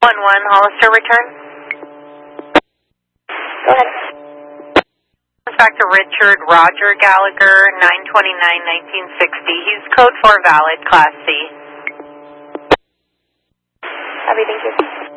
1-1, Hollister, return. Go ahead. Back to Richard Roger Gallagher, 9/29/1960. He's code 4 valid, Class C. Copy, thank you.